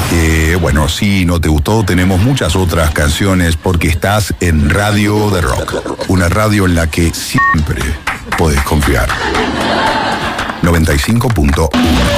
Bueno, si no te gustó, tenemos muchas otras canciones porque estás en Radio de Rock. Una radio en la que siempre podés confiar. 95.1